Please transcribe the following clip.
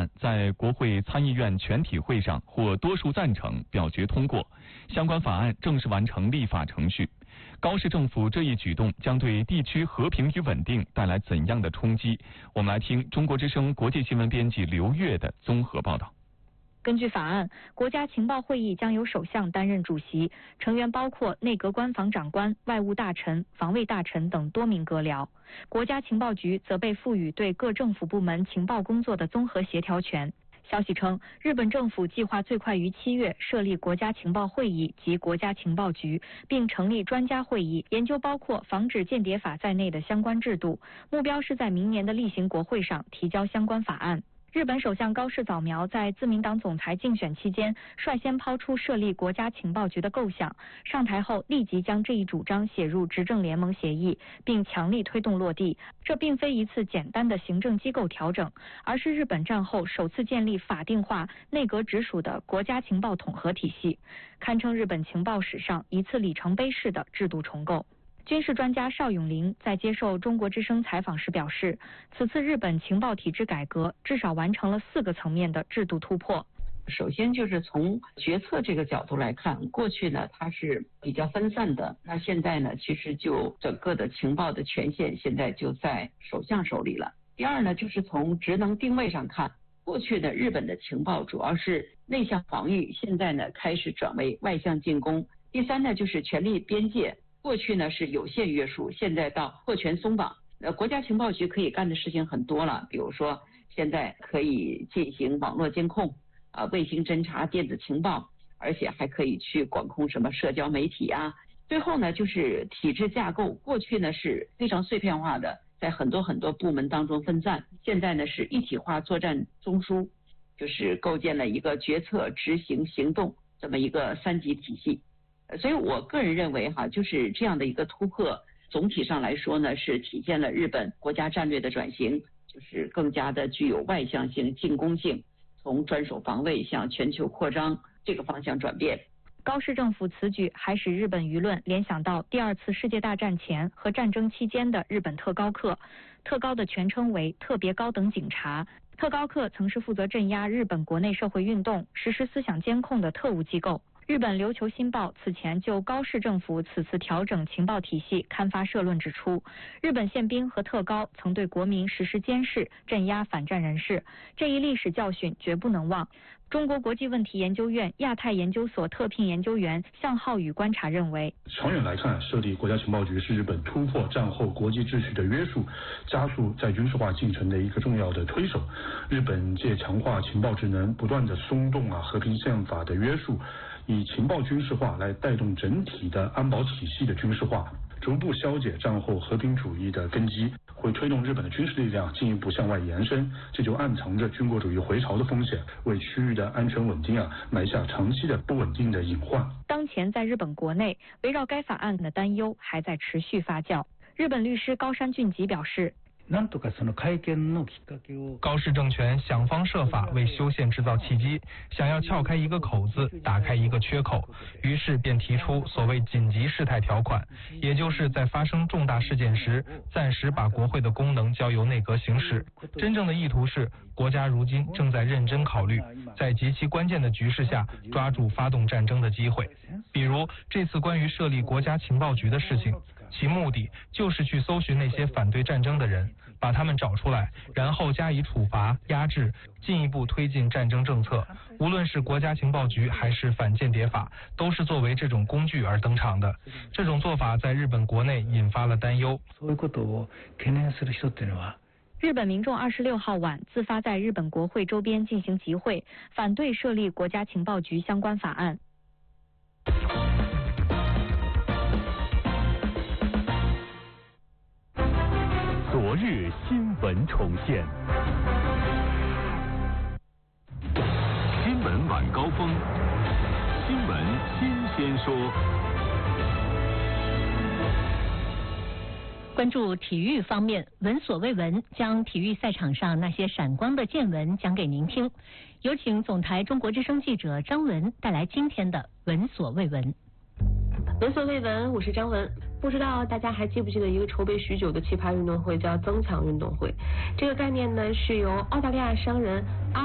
案在国会参议院全体会上获多数赞成表决通过，相关法案正式完成立法程序。高市政府这一举动将对地区和平与稳定带来怎样的冲击？我们来听中国之声国际新闻编辑刘越的综合报道。 根据法案，国家情报会议将由首相担任主席，成员包括内阁官房长官、外务大臣、防卫大臣等多名阁僚。国家情报局则被赋予对各政府部门情报工作的综合协调权。消息称，日本政府计划最快于7月设立国家情报会议及国家情报局，并成立专家会议，研究包括防止间谍法在内的相关制度，目标是在明年的例行国会上提交相关法案。日本首相高市早苗在自民党总裁竞选期间率先抛出设立国家情报局的构想，上台后立即将这一主张写入执政联盟协议，并强力推动落地。这并非一次简单的行政机构调整，而是日本战后首次建立法定化、内阁直属的国家情报统合体系，堪称日本情报史上一次里程碑式的制度重构。军事专家邵永林在接受中国之声采访时表示，此次日本情报体制改革至少完成了4个层面的制度突破。 首先就是从决策这个角度来看，过去呢它是比较分散的，那现在呢其实就整个的情报的权限现在就在首相手里了。第二呢就是从职能定位上看，过去的日本的情报主要是内向防御，现在呢开始转为外向进攻。第三呢就是权力边界，过去呢是有限约束，现在到扩权松绑。国家情报局可以干的事情很多了，比如说现在可以进行网络监控、卫星侦察、电子情报，而且还可以去管控什么社交媒体啊。最后呢就是体制架构，过去呢是非常碎片化的，在很多部门当中分散，现在呢是一体化作战中枢，就是构建了一个决策、执行、行动这么一个3级体系。所以我个人认为就是这样的一个突破，总体上来说呢，是体现了日本国家战略的转型，就是更加的具有外向性、进攻性，从专守防卫向全球扩张这个方向转变。 高市政府此举还使日本舆论联想到第2次世界大战前和战争期间的日本特高课，特高的全称为特别高等警察。特高课曾是负责镇压日本国内社会运动、实施思想监控的特务机构。日本琉球新报此前就高市政府此次调整情报体系刊发社论指出，日本宪兵和特高曾对国民实施监视、镇压反战人士，这一历史教训绝不能忘。中国国际问题研究院亚太研究所特聘研究员向浩宇观察认为， 长远来看，设立国家情报局是日本突破战后国际秩序的约束，加速再军事化进程的一个重要的推手。日本借强化情报职能，不断的松动和平宪法的约束，以情报军事化来带动整体的安保体系的军事化，逐步消解战后和平主义的根基，会推动日本的军事力量进一步向外延伸，这就暗藏着军国主义回潮的风险，为区域的安全稳定埋下长期的不稳定的隐患。 当前在日本国内，围绕该法案的担忧还在持续发酵。日本律师高山俊吉表示， 高市政权想方设法为修宪制造契机，想要撬开一个口子，打开一个缺口，于是便提出所谓紧急事态条款，也就是在发生重大事件时，暂时把国会的功能交由内阁行使。真正的意图是，国家如今正在认真考虑，在极其关键的局势下抓住发动战争的机会。比如这次关于设立国家情报局的事情，其目的就是去搜寻那些反对战争的人，把他们找出来，然后加以处罚、压制，进一步推进战争政策。无论是国家情报局还是反间谍法，都是作为这种工具而登场的。这种做法在日本国内引发了担忧。 日本民众26号晚自发在日本国会周边进行集会，反对设立国家情报局相关法案。 昨日新闻重现， 新闻晚高峰，新闻新鲜说。 关注体育方面，闻所未闻将体育赛场上那些闪光的见闻讲给您听。有请总台中国之声记者张文带来今天的闻所未闻。 闻所未闻，我是张文。不知道大家还记不记得一个筹备许久的奇葩运动会，叫增强运动会。这个概念呢，是由澳大利亚商人